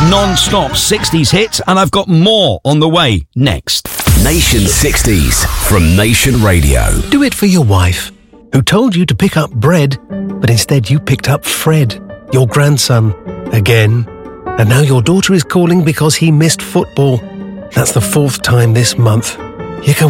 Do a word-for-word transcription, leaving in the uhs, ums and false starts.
non-stop sixties hits, and I've got more on the way next. Nation sixties from Nation Radio. Do it for your wife, who told you to pick up bread, but instead you picked up Fred, your grandson, again. And now your daughter is calling because he missed football. That's the fourth time this month. You can